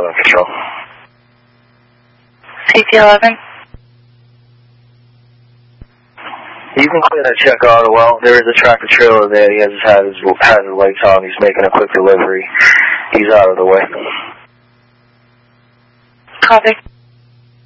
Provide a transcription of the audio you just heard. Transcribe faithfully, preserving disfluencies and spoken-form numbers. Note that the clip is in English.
eleven Control. C T eleven. You can clear that check auto well. There is a tractor trailer there. He has his, has his, has his lights on. He's making a quick delivery. He's out of the way. Copy.